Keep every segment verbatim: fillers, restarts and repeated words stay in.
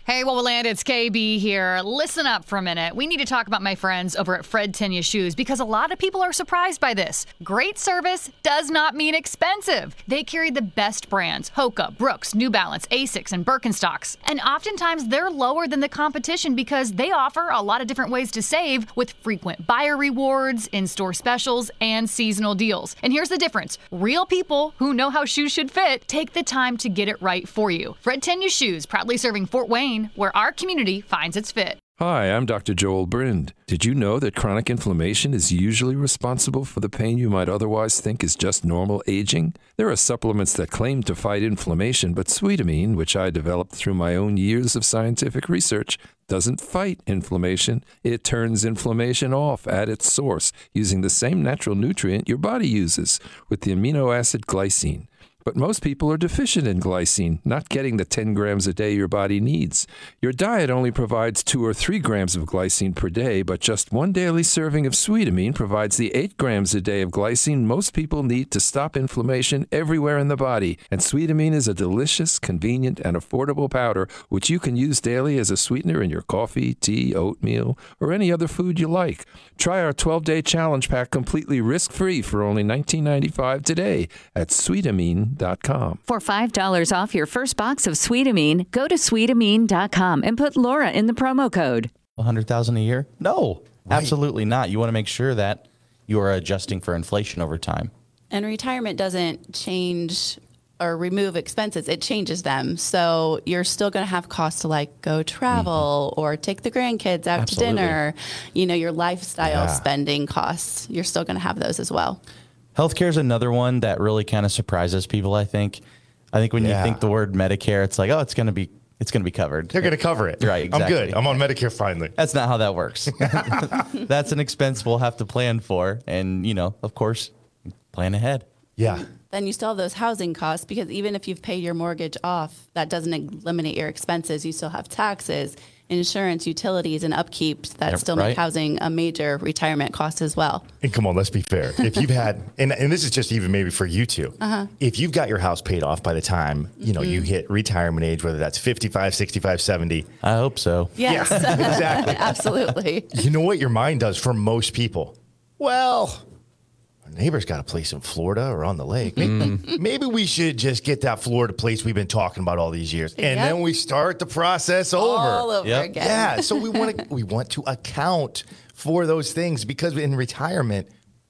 Hey, Wowoland, it's K B here. Listen up for a minute. We need to talk about my friends over at Fred Tenya Shoes because a lot of people are surprised by this. Great service does not mean expensive. They carry the best brands, Hoka, Brooks, New Balance, Asics, and Birkenstocks. And oftentimes they're lower than the competition because they offer a lot of different ways to save with frequent buyer rewards, in-store specials, and seasonal deals. And here's the difference. Real people who know how shoes should fit take the time to get it right for you. Fred Tenya Shoes, proudly serving Fort Wayne, where our community finds its fit. Hi, I'm Doctor Joel Brind. Did you know that chronic inflammation is usually responsible for the pain you might otherwise think is just normal aging? There are supplements that claim to fight inflammation, but Sweetamine, which I developed through my own years of scientific research, doesn't fight inflammation. It turns inflammation off at its source using the same natural nutrient your body uses with the amino acid glycine. But most people are deficient in glycine, not getting the ten grams a day your body needs. Your diet only provides two or three grams of glycine per day, but just one daily serving of Sweetamine provides the eight grams a day of glycine most people need to stop inflammation everywhere in the body. And Sweetamine is a delicious, convenient, and affordable powder which you can use daily as a sweetener in your coffee, tea, oatmeal, or any other food you like. Try our twelve-day challenge pack completely risk-free for only nineteen ninety-five today at Sweetamine. For five dollars off your first box of Sweetamine, go to Sweetamine dot com and put Laura in the promo code. one hundred thousand dollars a year? No, right. Absolutely not. You want to make sure that you are adjusting for inflation over time. And retirement doesn't change or remove expenses. It changes them. So you're still going to have costs to like go travel mm-hmm. or take the grandkids out Absolutely. to dinner. You know, your lifestyle yeah. spending costs. You're still going to have those as well. Healthcare is another one that really kind of surprises people, I think. I think when yeah. you think the word Medicare, it's like, oh, it's going to be it's going to be covered. They're going to cover it. Right, exactly. I'm good. I'm on Medicare finally. That's not how that works. That's an expense we'll have to plan for. And, you know, of course, plan ahead. Yeah. Then you still have those housing costs because even if you've paid your mortgage off, that doesn't eliminate your expenses. You still have taxes, insurance, utilities, and upkeep that Yep, still right. make housing a major retirement cost as well. And come on, let's be fair. If you've had, and, and this is just even maybe for you two, uh-huh. if you've got your house paid off by the time, you know, mm-hmm. you hit retirement age, whether that's fifty-five, sixty-five, seventy. I hope so. Yes, yeah, exactly. Absolutely. You know what your mind does for most people? Well, our neighbor's got a place in Florida or on the lake. Maybe, mm. maybe we should just get that Florida place we've been talking about all these years. And yep. then we start the process over. All over yep. again. Yeah. So we want to we want to account for those things because in retirement,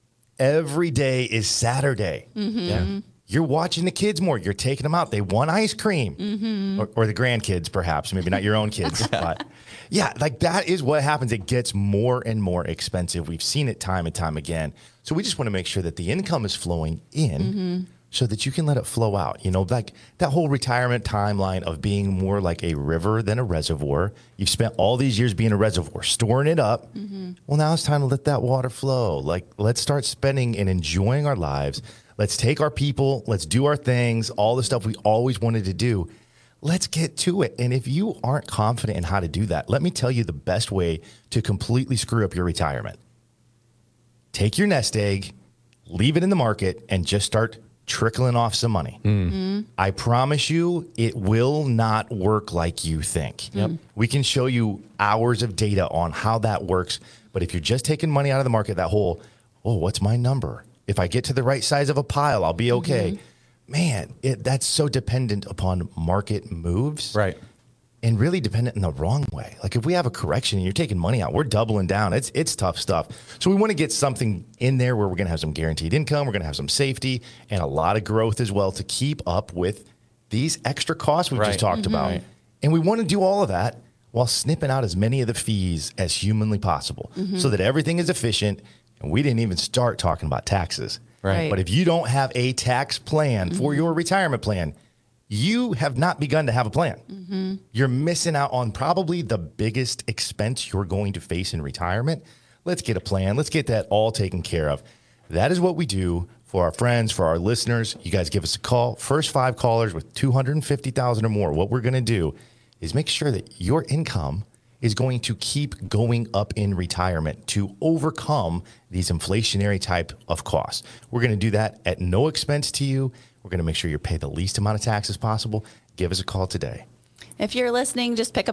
every day is Saturday. Mm-hmm. Yeah. You're watching the kids more. You're taking them out. They want ice cream. Mm-hmm. Or, or the grandkids, perhaps. Maybe not your own kids. But yeah, like that is what happens. It gets more and more expensive. We've seen it time and time again. So we just want to make sure that the income is flowing in mm-hmm. so that you can let it flow out. You know, like that whole retirement timeline of being more like a river than a reservoir. You've spent all these years being a reservoir, storing it up. Mm-hmm. Well, now it's time to let that water flow. Like, let's start spending and enjoying our lives. Let's take our people. Let's do our things, all the stuff we always wanted to do. Let's get to it. And if you aren't confident in how to do that, let me tell you the best way to completely screw up your retirement. Take your nest egg, leave it in the market, and just start trickling off some money. Mm. Mm-hmm. I promise you, it will not work like you think. Yep. We can show you hours of data on how that works. But if you're just taking money out of the market, that whole, oh, what's my number? If I get to the right size of a pile, I'll be okay. Mm-hmm. Man, it, that's so dependent upon market moves. Right. And really dependent in the wrong way. Like if we have a correction and you're taking money out, we're doubling down. It's it's tough stuff. So we want to get something in there where we're going to have some guaranteed income. We're going to have some safety and a lot of growth as well to keep up with these extra costs we right. just talked mm-hmm. about. And we want to do all of that while snipping out as many of the fees as humanly possible mm-hmm. so that everything is efficient. And we didn't even start talking about taxes. Right. But if you don't have a tax plan mm-hmm. for your retirement plan, you have not begun to have a plan. Mm-hmm. You're missing out on probably the biggest expense you're going to face in retirement. Let's get a plan. Let's get that all taken care of. That is what we do for our friends, for our listeners. You guys give us a call. First five callers with two hundred fifty thousand dollars or more. What we're going to do is make sure that your income is going to keep going up in retirement to overcome these inflationary type of costs. We're going to do that at no expense to you. We're going to make sure you pay the least amount of taxes possible. Give us a call today. If you're listening, just pick up